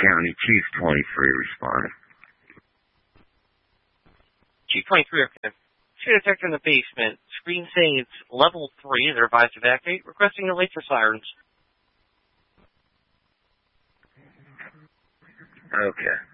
County, Chief 23 responding. Chief 23, okay. Shooter detector in the basement. Screen saying it's level 3. They're advised to evacuate. Requesting the laser sirens. Okay.